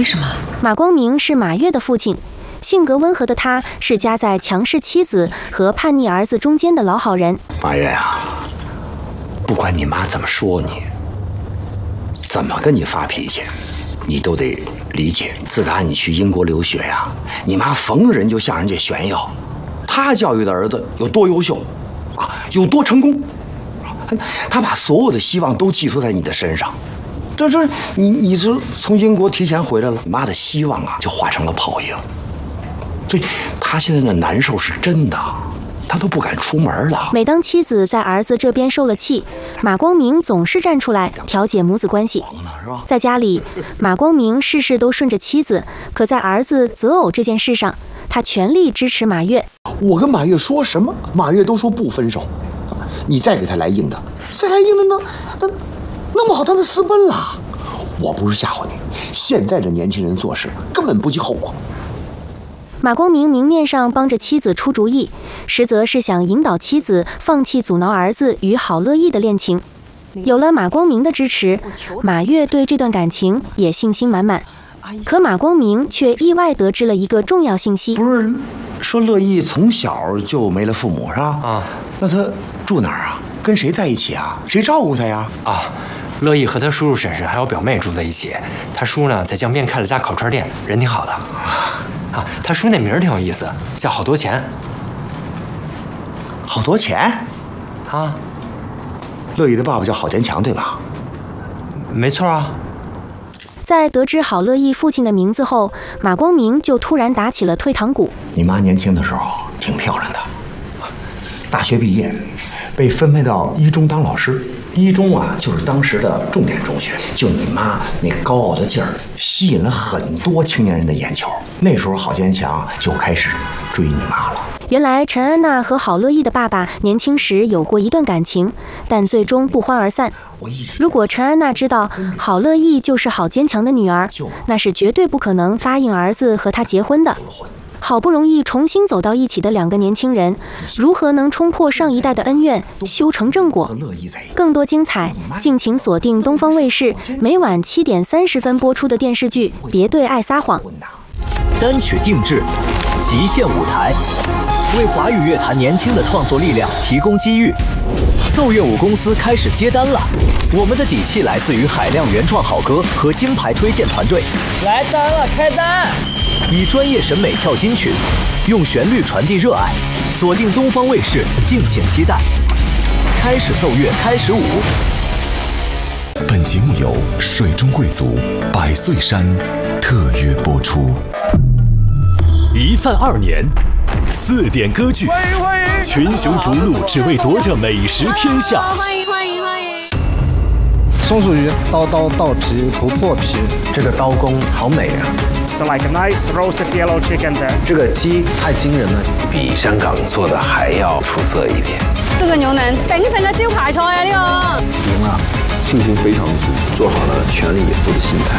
为什么？ 马光明是马越的父亲，性格温和的他是夹在强势妻子和叛逆儿子中间的老好人。 马越啊，不管你妈怎么说你，怎么跟你发脾气，你都得理解。自打你去英国留学呀，你妈逢人就向人家炫耀，她教育的儿子有多优秀啊，有多成功，她把所有的希望都寄托在你的身上。这你是从英国提前回来了，你妈的希望啊就化成了泡影，所以她现在的难受是真的，她都不敢出门了。 每当妻子在儿子这边受了气，马光明总是站出来调解母子关系。在家里，马光明事事都顺着妻子，可在儿子择偶这件事上，他全力支持马越。 我跟马越说什么，马越都说不分手。你再给他来硬的，再来硬的呢，弄不好他们私奔了。我不是吓唬你，现在这年轻人做事根本不计后果。 马光明明面上帮着妻子出主意，实则是想引导妻子放弃阻挠儿子与郝乐意的恋情。有了马光明的支持，马越对这段感情也信心满满。可马光明却意外得知了一个重要信息。 不是说乐意从小就没了父母是吧？ 啊， 那他住哪儿啊？跟谁在一起啊？谁照顾他呀？ 啊，乐意和他叔叔婶婶还有表妹住在一起。他叔呢在江边开了家烤串店，人挺好的。啊，他叔那名儿挺有意思，叫好多钱。 好多钱？ 啊， 乐意的爸爸叫郝坚强对吧？ 没错啊。 在得知郝乐意父亲的名字后，马光明就突然打起了退堂鼓。 你妈年轻的时候挺漂亮的，大学毕业被分配到一中当老师。一中啊，就是当时的重点中学。就你妈那高傲的劲儿，吸引了很多青年人的眼球。那时候郝坚强就开始追你妈了。 原来陈安娜和郝乐意的爸爸年轻时有过一段感情，但最终不欢而散。如果陈安娜知道郝乐意就是郝坚强的女儿，那是绝对不可能答应儿子和她结婚的。好不容易重新走到一起的两个年轻人，如何能冲破上一代的恩怨，修成正果？更多精彩，敬请锁定东方卫视每晚7点30分播出的电视剧《别对爱撒谎》。 单曲定制，极限舞台，为华语乐坛年轻的创作力量提供机遇。奏乐舞公司开始接单了，我们的底气来自于海量原创好歌和金牌推荐团队。 来单了，开单！ 以专业审美跳金曲，用旋律传递热爱，锁定东方卫视，敬请期待。开始奏乐，开始舞。 本节目由水中贵族百岁山特约播出。 一饭2年，4点歌剧，群雄逐鹿，只为夺着美食天下。 欢迎！ 松鼠鱼，刀皮不破皮， 这个刀工好美啊！ It's like a nice roasted yellow chicken 的。 这个鸡太惊人了，比香港做的还要出色一点。 这个牛腩鼎盛嘅招牌菜啊！呢個赢了，信心非常足，做好了全力以赴的心态。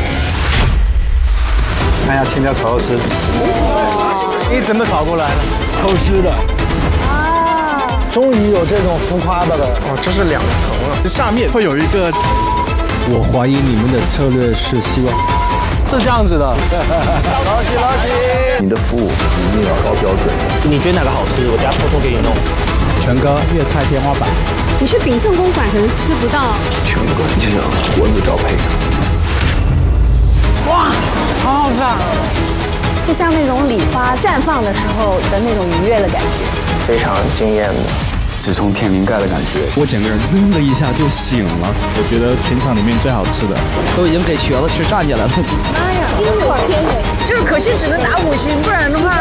看一下青椒炒肉丝， 你怎么炒过来的？ 偷师的。终于有这种浮夸的了， 哦，这是2层了，下面会有一个。 我怀疑你们的策略是希望是这样子的。老几， 你的服务一定要高标准。 你觉得哪个好吃，我等下偷偷给你弄。 全哥粤菜天花板。 你去炳胜公馆可能吃不到。 全哥就像活子照配的。 哇，好好吃啊！ 就像那种礼花绽放的时候的那种愉悦的感觉。 非常惊艳的， 直冲天灵盖的感觉，我整个人噌的一下就醒了。 我觉得全场里面最好吃的， 都已经给瘸子吃站起来了。 妈呀，金口天美， 这个可惜只能打5星，不然的话。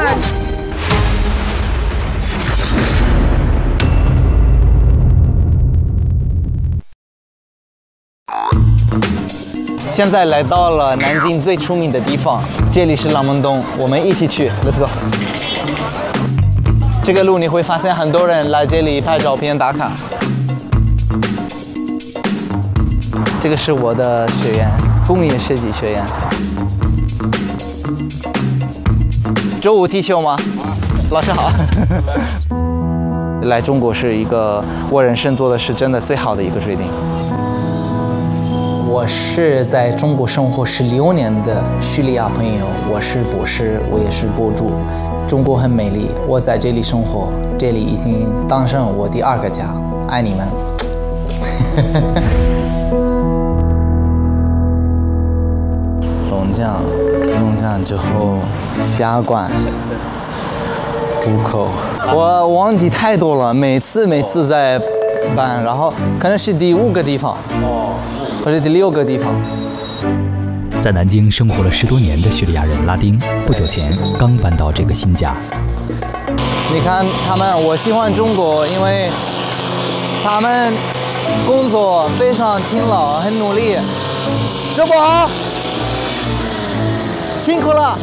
现在来到了南京最出名的地方，这里是浪门洞，我们一起去 ，Let's go。这个路你会发现很多人来这里拍照片打卡。这个是我的学院，工业设计学院。周五踢球吗？老师好。来中国是一个我人生做的是真的最好的一个决定。 我是在中国生活16年的叙利亚朋友，我是博士，我也是博主。中国很美丽，我在这里生活，这里已经当成我第2个家，爱你们。龙江之后，下关、浦口，我忘记太多了，每次在办，然后可能是第5个地方，或者第6个地方。 在南京生活了10多年的叙利亚人拉丁，不久前刚搬到这个新家。 你看他们，我喜欢中国，因为他们工作非常勤劳，很努力。师傅好，辛苦了。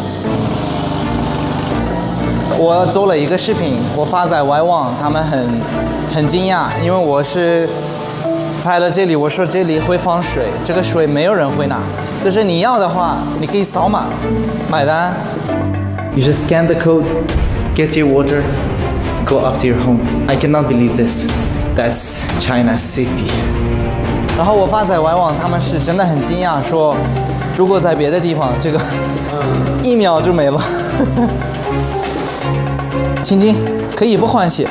我做了一个视频，我发在外网，他们很惊讶，因为我是拍了这里，我说这里会放水，这个水没有人会拿，但是你要的话，你可以扫码买单。 You just scan the code, get your water, go up to your home. I cannot believe this. That's China's safety. 然后我发在外网，他们是真的很惊讶，说如果在别的地方，这个1秒就没了。青青，可以不换血。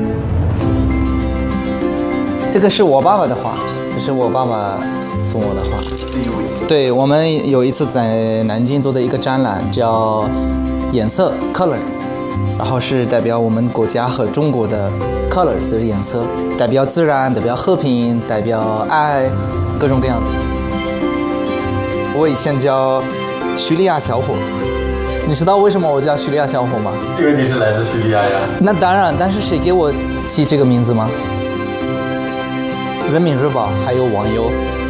这个是我爸爸的画，这是我爸爸送我的画。对，我们有一次在南京做的一个展览，叫颜色 color， 然后是代表我们国家和中国的 color， 就是颜色，代表自然，代表和平，代表爱，各种各样的。我以前叫叙利亚小伙。你知道为什么我叫叙利亚小伙吗？ 因为你是来自叙利亚呀。 那当然，但是谁给我起这个名字吗？人民日报还有网友。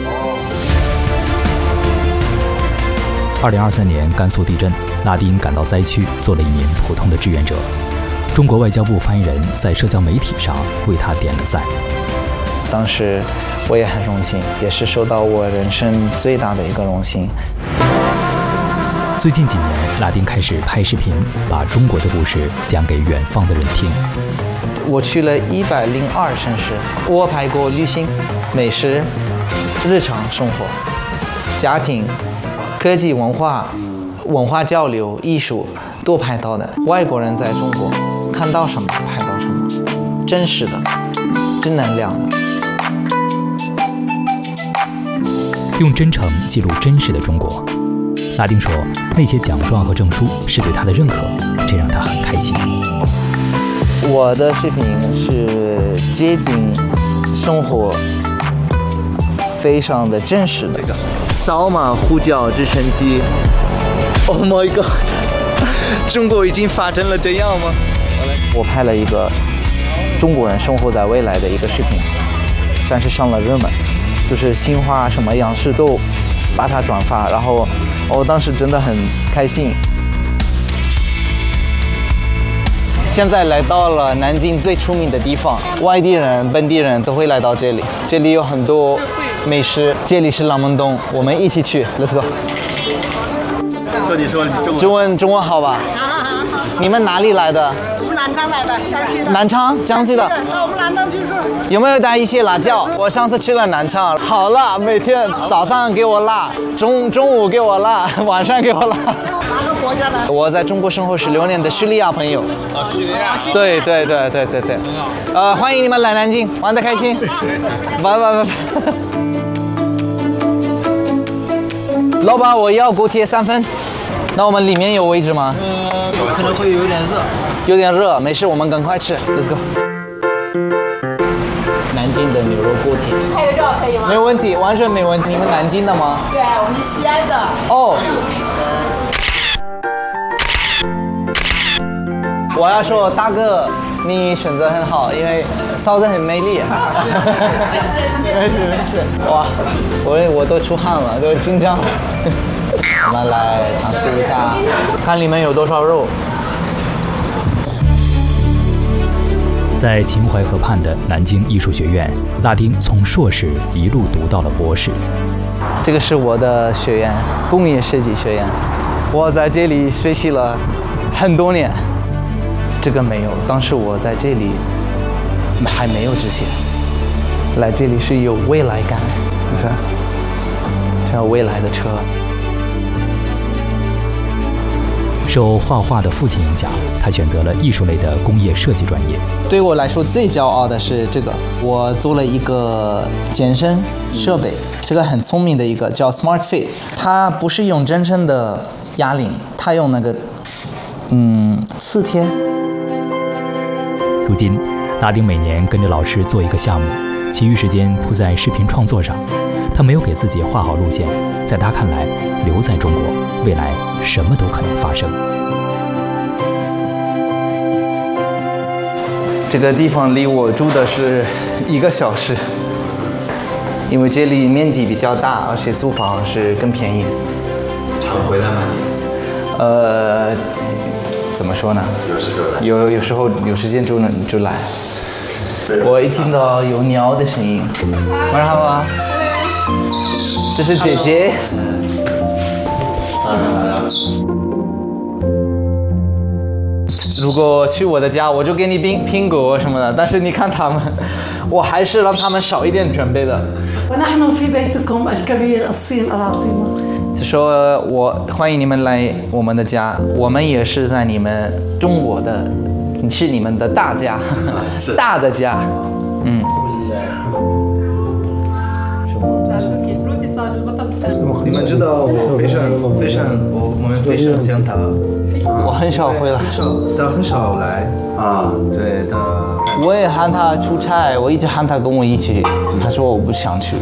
2023年甘肃地震，拉丁赶到灾区做了一名普通的志愿者。中国外交部发言人在社交媒体上为他点了赞。 当时我也很荣幸，也是受到我人生最大的一个荣幸。 最近几年，拉丁开始拍视频，把中国的故事讲给远方的人听。 我去了102城市，我拍过旅行、美食、日常生活、家庭、科技、文化交流、艺术都拍到的。外国人在中国看到什么拍到什么，真实的、正能量的。 用真诚记录真实的中国。拉丁说，那些奖状和证书是对他的认可，这让他很开心。 我的视频是接近生活，非常的真实的。扫码呼叫直升机 ，Oh my God！ 中国已经发展了这样吗？我拍了一个中国人生活在未来的一个视频，但是上了热门，就是新华什么央视都把它转发，然后我当时真的很开心。现在来到了南京最出名的地方，外地人、本地人都会来到这里。这里有很多美食，这里是廊门洞，我们一起去 ，Let's go。 说你说中文好吧？ 好。 你们哪里来的？ 我们南昌来的，江西的。 南昌，江西的。 我们南昌就是。 有没有带一些辣椒？我上次去了南昌，好辣，每天早上给我辣，中午给我辣，晚上给我辣。 哪个国家的？ 我在中国生活16年的叙利亚朋友。 叙利亚。 对。欢迎你们来南京，玩得开心。拜。老板，我要锅贴3份。那我们里面有位置吗？ 可能会有点热。 有点热，没事，我们赶快吃 ，Let's go。南京的牛肉锅贴。 拍个照可以吗？ 没有问题，完全没问题。你们南京的吗？ 对，我们是西安的。 哦。我要说，大哥，你选择很好，因为嫂子很美丽。没事。哇，我都出汗了，都紧张。我们来尝试一下，看里面有多少肉。 在秦淮河畔的南京艺术学院，拉丁从硕士一路读到了博士。 这个是我的学院，工业设计学院。我在这里学习了很多年。这个没有，当时我在这里还没有这些。来这里是有未来感，你看。 这未来的车。 受画画的父亲影响，他选择了艺术类的工业设计专业。 对我来说最骄傲的是这个，我做了一个健身设备，这个很聪明的一个叫 Smart Fit， 它不是用真正的哑铃，它用那个磁铁。 如今，拉丁每年跟着老师做一个项目，其余时间扑在视频创作上。他没有给自己画好路线，在他看来，留在中国，未来什么都可能发生。 这个地方离我住的是1个小时，因为这里面积比较大，而且租房是更便宜。 常回来吗你？ 怎么说呢？ 有时候来。 有时间就来。我一听到有鸟的声音，晚上好啊。这是姐姐。如果去我的家，我就给你苹果什么的。但是你看他们，我还是让他们少一点准备的。就说我欢迎你们来我们的家，我们也是在你们中国的，是你们的大家，大的家。 你们知道我非常，我们非常想他。 我很少回来， 他很少来啊。对的。 我也喊他出差，我一直喊他跟我一起，他说我不想去。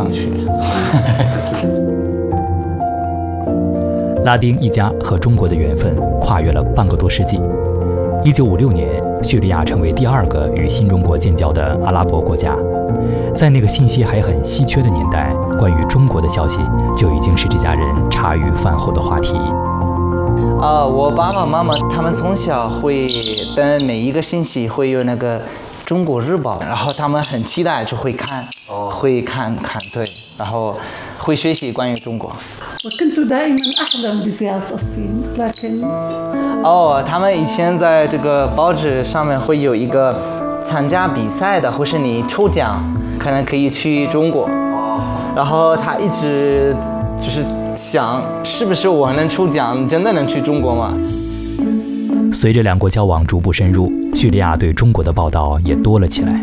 拉丁一家和中国的缘分跨越了半个多世纪。1956年，叙利亚成为第2个与新中国建交的阿拉伯国家。在那个信息还很稀缺的年代，关于中国的消息就已经是这家人茶余饭后的话题。 我爸爸妈妈他们从小会等每一个星期会有那个中国日报，然后他们很期待就会看，对，然后会学习关于中国。他们以前在这个报纸上面会有一个参加比赛的，或是你抽奖，可能可以去中国。然后他一直就是想，是不是我能抽奖，真的能去中国吗？ 随着2国交往逐步深入，叙利亚对中国的报道也多了起来。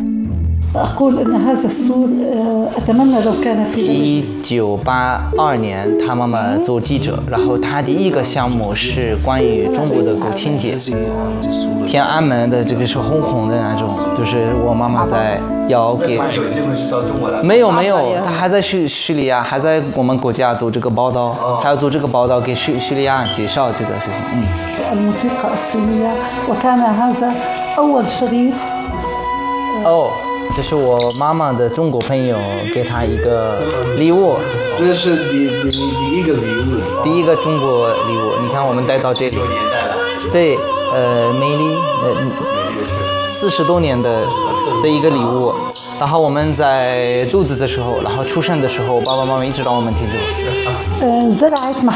1982年，他妈妈做记者，然后他第一个项目是关于中国的国庆节，天安门的这个是红红的那种，就是我妈妈在要给。有机会是到中国来？没有，他还在叙利亚，还在我们国家做这个报道，他要做这个报道给叙利亚介绍这个事情。这是我妈妈的中国朋友给她一个礼物， 这是第一个礼物， 第一个中国礼物。你看，我们带到这里，对，美丽，40多年的一个礼物。然后我们在肚子的时候，然后出生的时候，爸爸妈妈一直让我们听这个。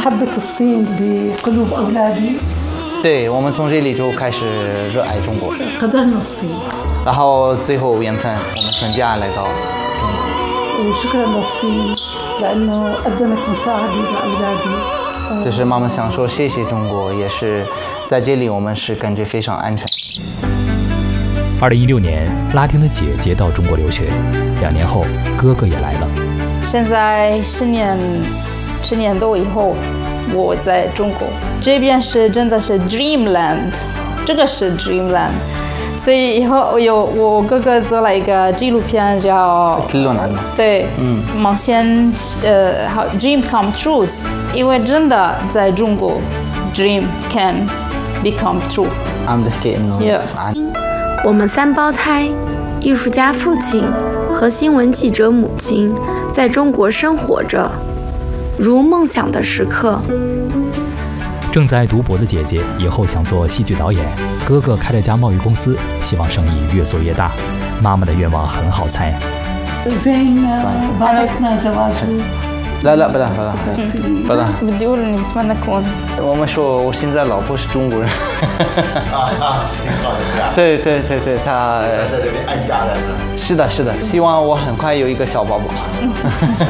对，我们从这里就开始热爱中国。然后最后缘分，我们全家来到就是妈妈想说谢谢中国，也是在这里我们是感觉非常安全。 2016年，拉丁的姐姐到中国留学，2年后哥哥也来了。 现在10年多以后，我在中国这边是真的是 Dreamland， 这个是 Dreamland。所以以后我哥哥做了一个纪录片叫对，梦想Dream Come True， 因为真的在中国 Dream can become true。 我们3胞胎，艺术家父亲和新闻记者母亲在中国生活着，如梦想的时刻。 正在读博的姐姐以后想做戏剧导演，哥哥开了家贸易公司，希望生意越做越大。妈妈的愿望很好猜。 لا بلا بتقول اني بتمنى اكون 我们说我现在老婆是中国人。挺好的。对，她在这边安家了。是的，希望我很快有一个小宝宝。